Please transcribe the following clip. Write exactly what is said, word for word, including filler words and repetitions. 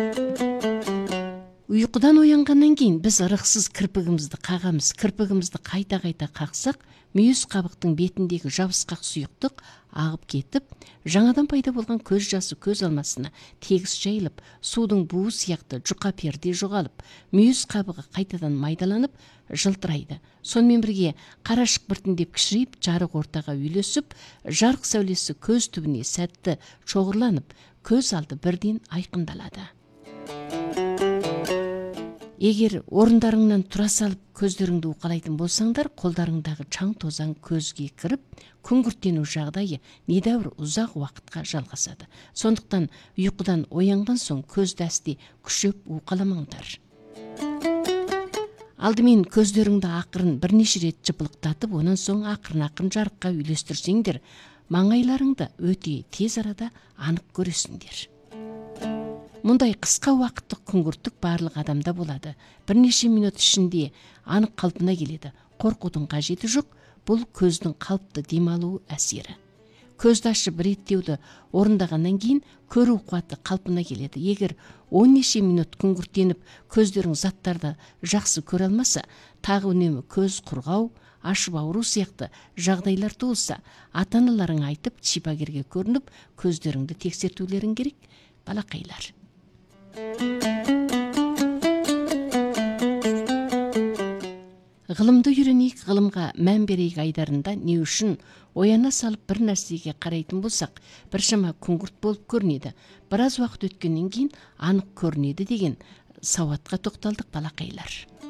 Uyqudan оянғаннан кейін біз ырықсыз кірпігімізді қағамыз. Кірпігімізді қайта-қайта қақсақ, мүйіз қабықтың бетіндегі жабысқақ сұйықтық ағып кетіп, жаңадан пайда болған көз жасы көз алмасына тегіс жайылып, судың буы сияқты жұқа перде жоғалып, мүйіз қабығы қайтадан майдаланып, жылтырайды. Сонымен бірге қарашық біртіндеп кішірейіп, жарық ортаға үйлесіп, жарық сәулесі көз түбіне сәтті шоғырланып, көз алды бірден айқындалады. Егер орындарыңнан тұра салып көздеріңді уқалайтын болсаңдар, қолдарыңдағы шаң тозаң көзге кіріп, күңгірттену жағдайы недәуір ұзақ уақытқа жалғасады. Сондықтан ұйқыдан оянған соң көзді әсте күшеп уқаламаңдар. Алдымен көздеріңді ақырын бірнеше рет жыпылықтатып, онан соң ақырын-ақырын жарыққа үйлестірсеңдер, маңайларыңды өте тез арада анық көресіңдер. Мұндай қысқа уақыттық күңгірттік барлық адамда болады. Бірнеше минут ішінде анық қалпына келеді. Қорқудың қажеті жоқ, бұл көздің қалыпты демалу әсері. Көзді ашып реттеуді орындағаннан кейін көру қуаты қалпына келеді. Егер он неше минут күңгірттеніп, көздерің заттарды жақсы көре алмаса, тағы үнемі көз құрғау, ашып ауру сияқты жағдайлар туылса, ата-аналарың айтып, шипагерге көрініп, көздеріңді тексертулерің керек, балақайлар. Ғылымды үйренейік, ғылымға мән берейік айдарында не үшін ояна салып бір нәрсеге қарайтын болсақ, біршама күңгірт болып көрінеді. Біраз уақыт өткеннен кейін анық көрінеді деген сауатқа тоқталдық балақайлар.